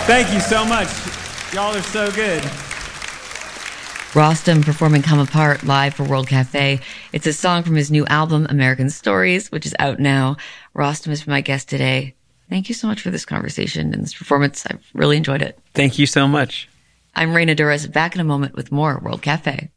Thank you so much. Y'all are so good. Rostam performing Come Apart live for World Cafe. It's a song from his new album, American Stories, which is out now. Rostam has been my guest today. Thank you so much for this conversation and this performance. I've really enjoyed it. Thank you so much. I'm Raina Douras, back in a moment with more World Cafe.